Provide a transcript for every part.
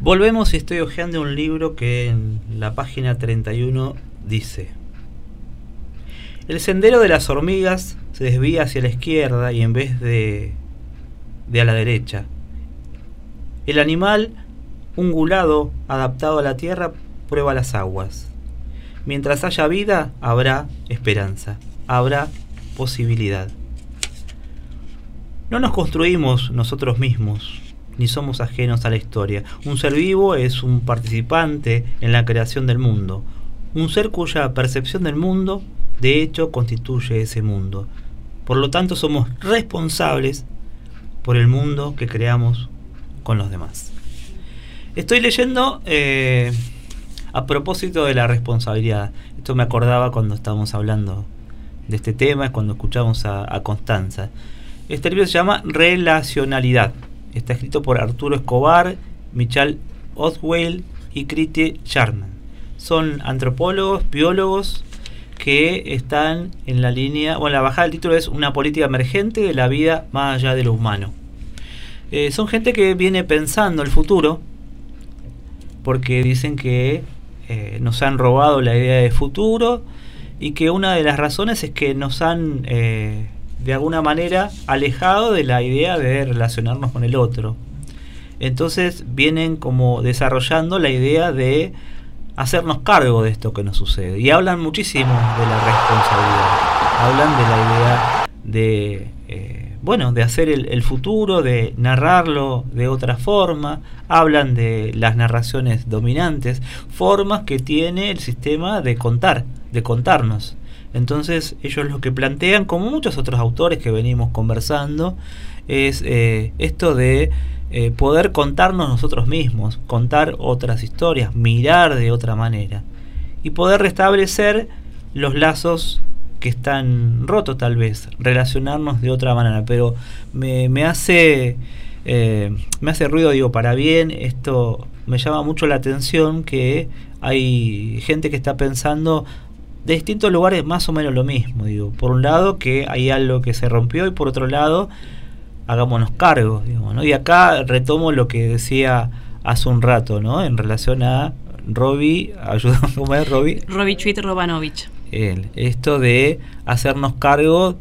Volvemos y estoy hojeando un libro que en la página 31 dice: el sendero de las hormigas se desvía hacia la izquierda y en vez de a la derecha. El animal ungulado, adaptado a la tierra, prueba las aguas. Mientras haya vida, habrá esperanza, habrá posibilidad. No nos construimos nosotros mismos, ni somos ajenos a la historia. Un ser vivo es un participante en la creación del mundo, un ser cuya percepción del mundo, de hecho, constituye ese mundo. Por lo tanto, somos responsables por el mundo que creamos con los demás. Estoy leyendo a propósito de la responsabilidad. Esto me acordaba cuando estábamos hablando de este tema, cuando escuchamos a Constanza. Este libro se llama Relacionalidad. Está escrito por Arturo Escobar, Michal Oswell y Kriti Sharman. Son antropólogos, biólogos que están en la línea. Bueno, la bajada del título es Una política emergente de la vida más allá de lo humano. Son gente que viene pensando el futuro, porque dicen que nos han robado la idea de futuro y que una de las razones es que nos han de alguna manera alejado de la idea de relacionarnos con el otro. Entonces vienen como desarrollando la idea de hacernos cargo de esto que nos sucede, y hablan muchísimo de la responsabilidad, hablan de la idea de de hacer el futuro, de narrarlo de otra forma, hablan de las narraciones dominantes, formas que tiene el sistema de contar, de contarnos. Entonces ellos lo que plantean, como muchos otros autores que venimos conversando, es esto de poder contarnos nosotros mismos, contar otras historias, mirar de otra manera y poder restablecer los lazos que están rotos, tal vez relacionarnos de otra manera. Pero me hace ruido, digo, para bien. Esto me llama mucho la atención, que hay gente que está pensando de distintos lugares más o menos lo mismo. Digo, por un lado que hay algo que se rompió, y por otro lado hagámonos cargo, digamos, ¿no? Y acá retomo lo que decía hace un rato, ¿no? En relación a Robbie, ayúdame, ¿cómo es Robbie? Robbie Schmidt-Robanovich. Esto de hacernos cargo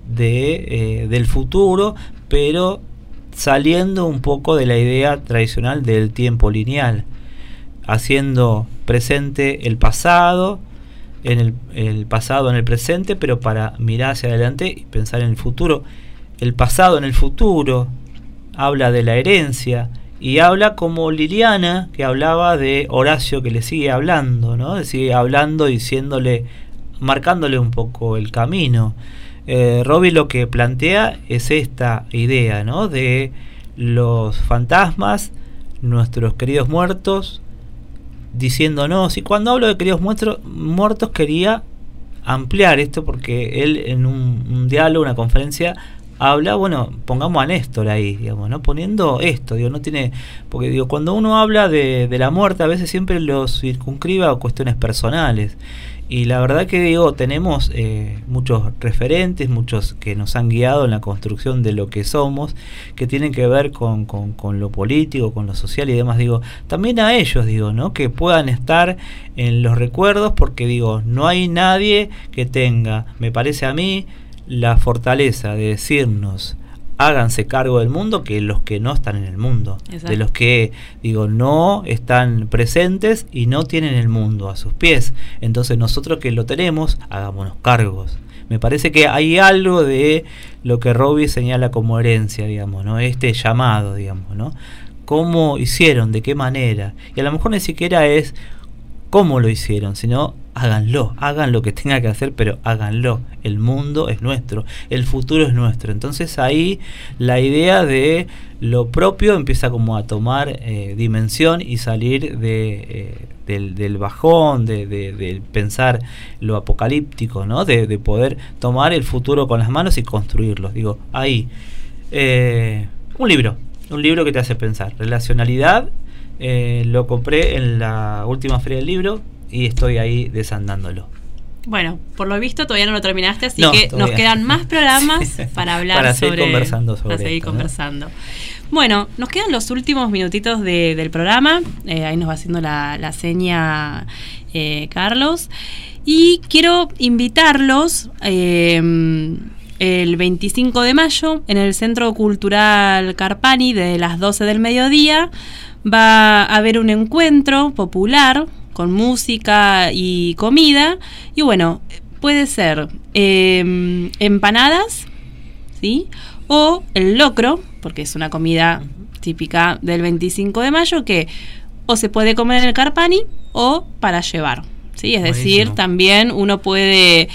del futuro, pero saliendo un poco de la idea tradicional del tiempo lineal, haciendo presente el pasado, el pasado en el presente, pero para mirar hacia adelante y pensar en el futuro. El pasado en el futuro habla de la herencia, y habla como Liliana, que hablaba de Horacio, que le sigue hablando, ¿no? Le sigue hablando, diciéndole, marcándole un poco el camino. Robbie lo que plantea es esta idea, ¿no? De los fantasmas, nuestros queridos muertos, diciéndonos. Y cuando hablo de queridos muertos quería ampliar esto, porque él en un diálogo, una conferencia, habla, bueno, pongamos a Néstor ahí, digamos, ¿no? Poniendo esto, digo, no tiene, porque digo, cuando uno habla de la muerte, a veces siempre lo circunscribe a cuestiones personales, y la verdad que digo, tenemos muchos referentes, muchos que nos han guiado en la construcción de lo que somos, que tienen que ver con lo político, con lo social y demás. Digo, también a ellos, digo, ¿no? Que puedan estar en los recuerdos, porque digo, no hay nadie que tenga, me parece a mí, la fortaleza de decirnos háganse cargo del mundo, que los que no están en el mundo. Exacto. De los que, digo, no están presentes y no tienen el mundo a sus pies. Entonces nosotros que lo tenemos, hagámonos cargos. Me parece que hay algo de lo que Robbie señala como herencia, digamos, ¿no? Este llamado, digamos, ¿no? ¿Cómo hicieron? ¿De qué manera? Y a lo mejor ni siquiera es cómo lo hicieron, sino háganlo, hagan lo que tenga que hacer, pero háganlo. El mundo es nuestro, el futuro es nuestro. Entonces ahí la idea de lo propio empieza como a tomar dimensión y salir del bajón, de pensar lo apocalíptico, ¿no? De poder tomar el futuro con las manos y construirlo. Digo, ahí un libro que te hace pensar. Relacionalidad. Lo compré en la última feria del libro y estoy ahí desandándolo. Bueno, por lo visto todavía no lo terminaste, así No, que todavía. nos quedan más programas para hablar para seguir conversando sobre para seguir esto, conversando. Bueno, nos quedan los últimos minutitos del programa. Ahí nos va haciendo la seña Carlos. Y quiero invitarlos el 25 de mayo en el Centro Cultural Carpani, de las 12 del mediodía. Va a haber un encuentro popular con música y comida. Y bueno, puede ser empanadas, ¿sí? O el locro, porque es una comida típica del 25 de mayo que o se puede comer en el Carpani o para llevar, ¿sí? Es Buenísimo. decir, también uno puede,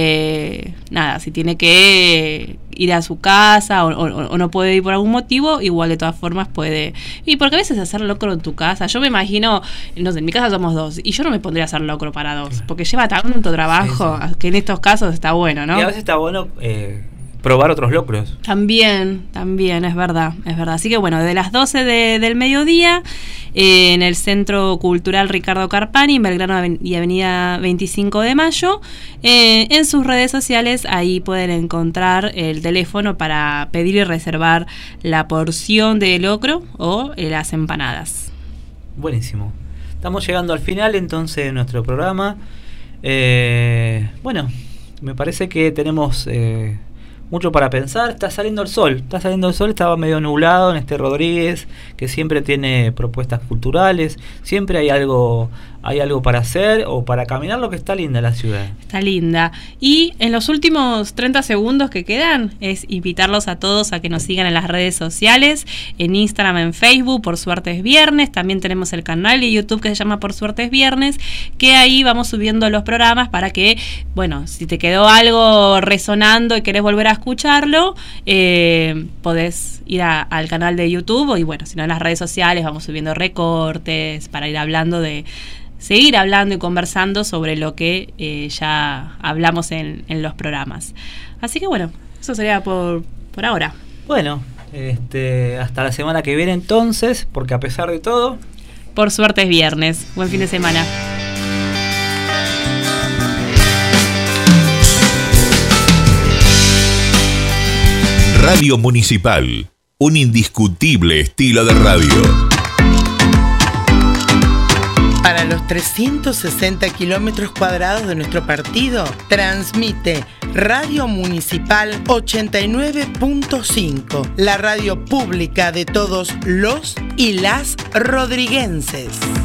si tiene que ir a su casa o no puede ir por algún motivo, igual de todas formas puede. Y porque a veces hacer locro en tu casa, yo me imagino, no sé, en mi casa somos 2 y yo no me pondría a hacer locro para 2, porque lleva tanto trabajo, Sí. que en estos casos está bueno, ¿no? Y a veces está bueno probar otros locros. También, es verdad. Así que bueno, desde las 12 del mediodía, en el Centro Cultural Ricardo Carpani, en Belgrano y Avenida 25 de Mayo, en sus redes sociales, ahí pueden encontrar el teléfono para pedir y reservar la porción de locro o las empanadas. Buenísimo. Estamos llegando al final entonces de nuestro programa. Bueno, me parece que tenemos mucho para pensar. Está saliendo el sol, estaba medio nublado en Rodríguez, que siempre tiene propuestas culturales, siempre hay algo para hacer o para caminar, lo que está linda la ciudad. Está linda. Y en los últimos 30 segundos que quedan, es invitarlos a todos a que nos sigan en las redes sociales, en Instagram, en Facebook, Por Suerte es Viernes. También tenemos el canal de YouTube que se llama Por Suerte es Viernes, que ahí vamos subiendo los programas para que, bueno, si te quedó algo resonando y querés volver a escucharlo, podés ir al canal de YouTube, y bueno, si no, en las redes sociales vamos subiendo recortes para ir seguir hablando y conversando sobre lo que ya hablamos en los programas. Así que bueno, eso sería por ahora. Bueno, hasta la semana que viene entonces, porque a pesar de todo, Por Suerte es Viernes. Buen fin de semana. Radio Municipal, un indiscutible estilo de radio. Para los 360 kilómetros cuadrados de nuestro partido, transmite Radio Municipal 89.5, la radio pública de todos los y las rodriguenses.